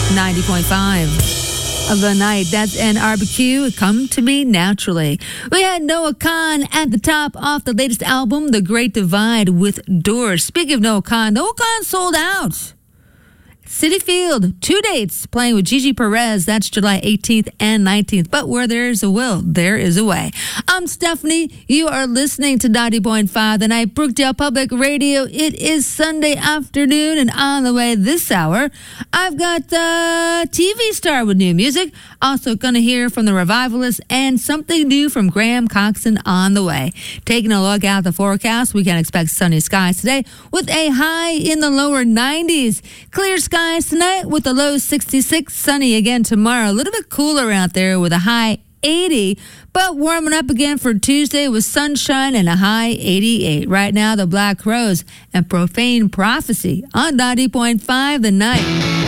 90.5 of the night. That's NRBQ, Come to Me Naturally. We had Noah Kahan at the top off the latest album, The Great Divide with Doors. Speaking of Noah Kahan sold out. Citi Field, 2 dates playing with Gigi Perez. That's July 18th and 19th. But where there's a will, there is a way. I'm Stephanie. You are listening to 90.5 The Night, Brookdale Public Radio. It is Sunday afternoon, and on the way this hour, I've got a TV star with new music. Also going to hear from the Revivalists and something new from Graham Coxon on the way. Taking a look at the forecast, we can expect sunny skies today with a high in the lower 90s. Clear skies tonight with a low 66, sunny again tomorrow. A little bit cooler out there with a high 80, but warming up again for Tuesday with sunshine and a high 88. Right now, the Black Crowes and Profane Prophecy on 90.5 The Night.